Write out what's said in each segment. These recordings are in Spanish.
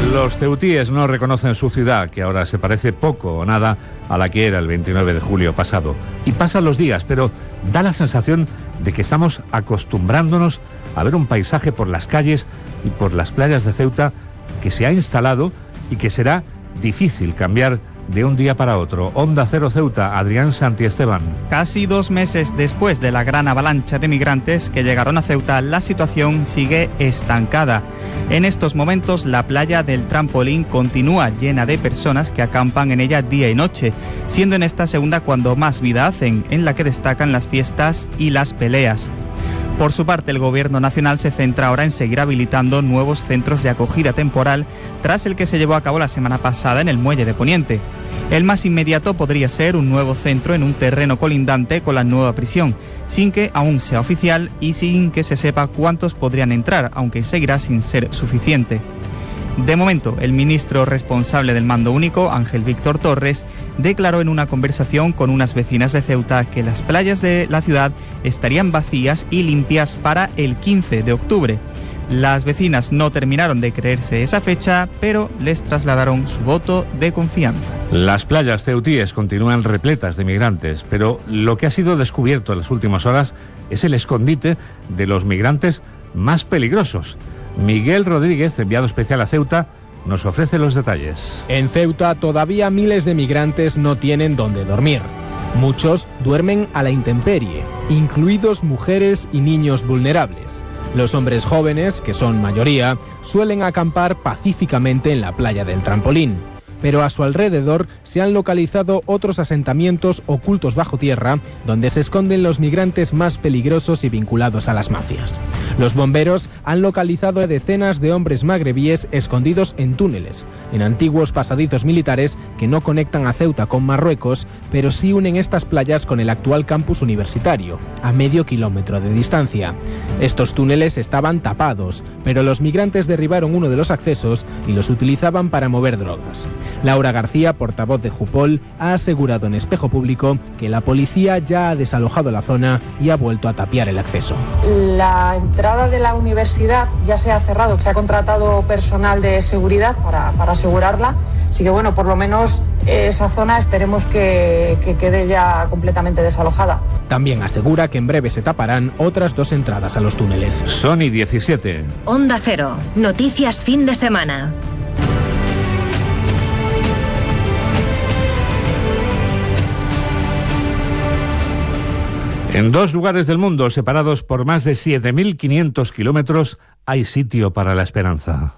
Los ceutíes no reconocen su ciudad, que ahora se parece poco o nada a la que era el 29 de julio pasado. Y pasan los días, pero da la sensación de que estamos acostumbrándonos a ver un paisaje por las calles y por las playas de Ceuta que se ha instalado y que será difícil cambiar de un día para otro. Onda Cero Ceuta, Adrián Santiesteban. Casi 2 meses después de la gran avalancha de migrantes que llegaron a Ceuta, la situación sigue estancada. En estos momentos, la playa del Trampolín continúa llena de personas que acampan en ella día y noche, siendo en esta segunda cuando más vida hacen, en la que destacan las fiestas y las peleas. Por su parte, el Gobierno Nacional se centra ahora en seguir habilitando nuevos centros de acogida temporal tras el que se llevó a cabo la semana pasada en el Muelle de Poniente. El más inmediato podría ser un nuevo centro en un terreno colindante con la nueva prisión, sin que aún sea oficial y sin que se sepa cuántos podrían entrar, aunque seguirá sin ser suficiente. De momento, el ministro responsable del Mando Único, Ángel Víctor Torres, declaró en una conversación con unas vecinas de Ceuta que las playas de la ciudad estarían vacías y limpias para el 15 de octubre. Las vecinas no terminaron de creerse esa fecha, pero les trasladaron su voto de confianza. Las playas ceutíes continúan repletas de migrantes, pero lo que ha sido descubierto en las últimas horas es el escondite de los migrantes más peligrosos. Miguel Rodríguez, enviado especial a Ceuta, nos ofrece los detalles. En Ceuta todavía miles de migrantes no tienen dónde dormir. Muchos duermen a la intemperie, incluidos mujeres y niños vulnerables. Los hombres jóvenes, que son mayoría, suelen acampar pacíficamente en la playa del Trampolín. Pero a su alrededor se han localizado otros asentamientos ocultos bajo tierra donde se esconden los migrantes más peligrosos y vinculados a las mafias. Los bomberos han localizado a decenas de hombres magrebíes escondidos en túneles, en antiguos pasadizos militares que no conectan a Ceuta con Marruecos, pero sí unen estas playas con el actual campus universitario, a medio kilómetro de distancia. Estos túneles estaban tapados, pero los migrantes derribaron uno de los accesos y los utilizaban para mover drogas. Laura García, portavoz de Jupol, ha asegurado en Espejo Público que la policía ya ha desalojado la zona y ha vuelto a tapiar el acceso. La entrada de la universidad ya se ha cerrado, se ha contratado personal de seguridad para asegurarla, así que bueno, por lo menos esa zona esperemos que quede ya completamente desalojada. También asegura que en breve se taparán otras 2 entradas a los túneles. Sony 17. Onda Cero, noticias fin de semana. En 2 lugares del mundo, separados por más de 7.500 kilómetros, hay sitio para la esperanza.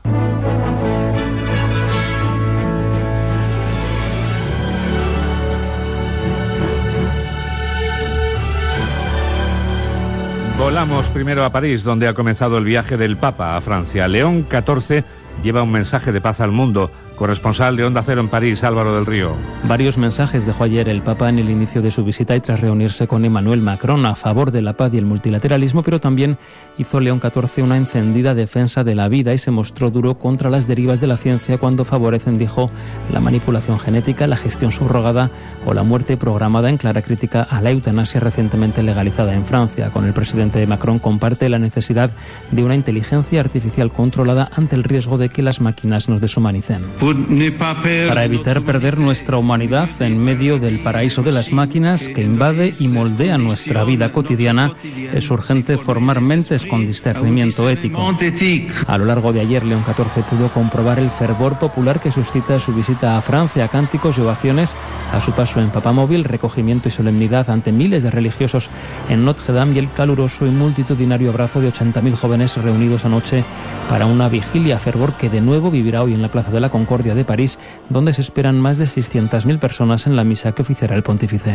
Volamos primero a París, donde ha comenzado el viaje del Papa a Francia. León XIV lleva un mensaje de paz al mundo. Corresponsal de Onda Cero en París, Álvaro del Río. Varios mensajes dejó ayer el Papa en el inicio de su visita y tras reunirse con Emmanuel Macron a favor de la paz y el multilateralismo, pero también hizo León XIV una encendida defensa de la vida y se mostró duro contra las derivas de la ciencia cuando favorecen, dijo, la manipulación genética, la gestión subrogada o la muerte programada, en clara crítica a la eutanasia recientemente legalizada en Francia. Con el presidente Macron comparte la necesidad de una inteligencia artificial controlada ante el riesgo de que las máquinas nos deshumanicen. Para evitar perder nuestra humanidad en medio del paraíso de las máquinas que invade y moldea nuestra vida cotidiana, es urgente formar mentes con discernimiento ético. A lo largo de ayer, León XIV pudo comprobar el fervor popular que suscita su visita a Francia, cánticos y ovaciones a su paso en Papamóvil, recogimiento y solemnidad ante miles de religiosos en Notre Dame y el caluroso y multitudinario abrazo de 80.000 jóvenes reunidos anoche para una vigilia, fervor que de nuevo vivirá hoy en la Plaza de la Concordia de París, donde se esperan más de 600.000 personas en la misa que oficiará el pontífice.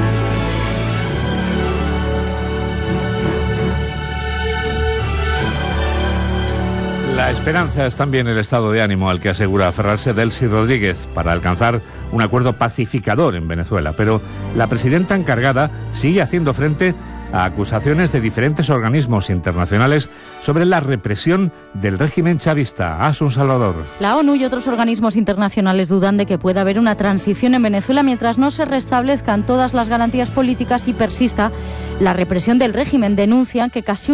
La esperanza es también el estado de ánimo al que asegura aferrarse Delcy Rodríguez para alcanzar un acuerdo pacificador en Venezuela, pero la presidenta encargada sigue haciendo frente a acusaciones de diferentes organismos internacionales sobre la represión del régimen chavista. Asun Salvador. La ONU y otros organismos internacionales dudan de que pueda haber una transición en Venezuela mientras no se restablezcan todas las garantías políticas y persista la represión del régimen. Denuncian que casi